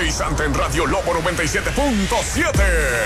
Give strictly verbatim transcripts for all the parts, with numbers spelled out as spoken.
energizante en Radio Lobo noventa y siete punto siete.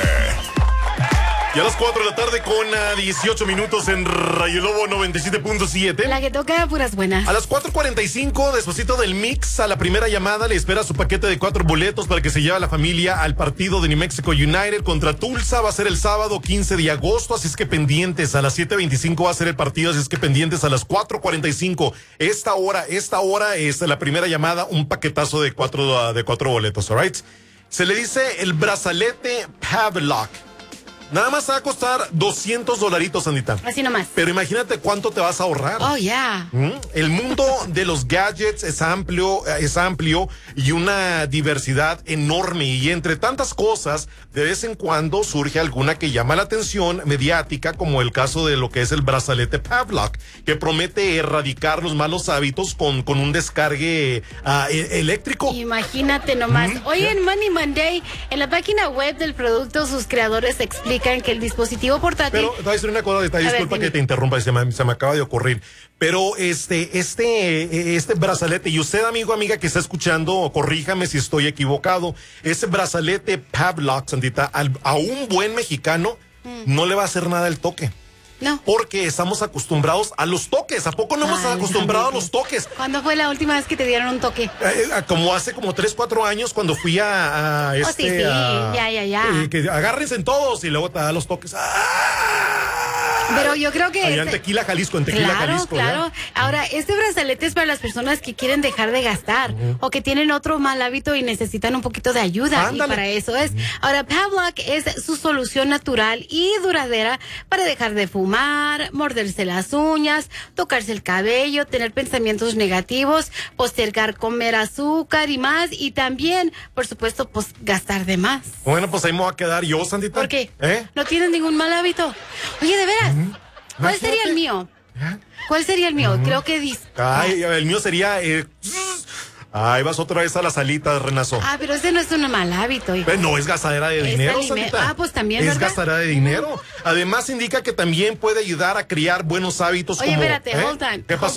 Y a las cuatro de la tarde con uh, dieciocho minutos en Radio Lobo noventa y siete punto siete. La que toca puras buenas. A las cuatro cuarenta y cinco, despuesito del mix, a la primera llamada le espera su paquete de cuatro boletos para que se lleve a la familia al partido de New Mexico United contra Tulsa. Va a ser el sábado quince de agosto, así es que pendientes. A las siete veinticinco va a ser el partido, así es que pendientes a las cuatro cuarenta y cinco. Esta hora, esta hora es la primera llamada, un paquetazo de cuatro, uh, de cuatro boletos, all right? Se le dice el brazalete Pavlok. Nada más va a costar doscientos dolaritos, Anita. Así nomás. Pero imagínate cuánto te vas a ahorrar. Oh, yeah. ¿Mm? El mundo de los gadgets es amplio, es amplio y una diversidad enorme. Y entre tantas cosas, de vez en cuando surge alguna que llama la atención mediática, como el caso de lo que es el brazalete Pavlok, que promete erradicar los malos hábitos con, con un descargue uh, e- eléctrico. Imagínate nomás. ¿Mm? Hoy en Money Monday, en la página web del producto, sus creadores explican que el dispositivo portátil... Pero te voy a decir una cosa, te disculpa ver, que te interrumpa, se me, se me acaba de ocurrir. Pero este, este, este brazalete, y usted, amigo, amiga, que está escuchando, corríjame si estoy equivocado, ese brazalete Pavlok, Sandita, al, a un buen mexicano mm. no le va a hacer nada el toque. No. Porque estamos acostumbrados a los toques. ¿A poco no hemos Ay, acostumbrado no, a los toques? ¿Cuándo fue la última vez que te dieron un toque? Eh, eh, como hace como tres, cuatro años cuando fui a, a este... Oh, sí, sí, a, ya, ya, ya. Eh, que agárrense en todos y luego te da los toques. ¡Ah! Pero yo creo que... Allá este... en Tequila, Jalisco, en Tequila, claro, Jalisco. Claro, claro. Ahora, este brazalete es para las personas que quieren dejar de gastar uh-huh. o que tienen otro mal hábito y necesitan un poquito de ayuda. Ándale. Y para eso es. Uh-huh. Ahora, Pavlok es su solución natural y duradera para dejar de fumar, morderse las uñas, tocarse el cabello, tener pensamientos negativos, postergar comer azúcar y más. Y también, por supuesto, pues gastar de más. Bueno, pues ahí me voy a quedar yo, Sandita. ¿Por qué? ¿Eh? ¿No tienes ningún mal hábito? Oye, de veras. Uh-huh. ¿Cuál Imagínate. sería el mío? ¿Eh? ¿Cuál sería el mío? Uh-huh. Creo que... Dis- Ay, el mío sería... Eh, Ay, vas otra vez a las alitas, Renazo. Ah, pero ese no es un mal hábito, hijo. Pues no, es gastadera de dinero, Sandita. Ah, pues también, Es ¿verdad? gastadera de dinero. Uh-huh. Además, indica que también puede ayudar a criar buenos hábitos. Oye, como, espérate, ¿eh? hold on. ¿Qué pasó?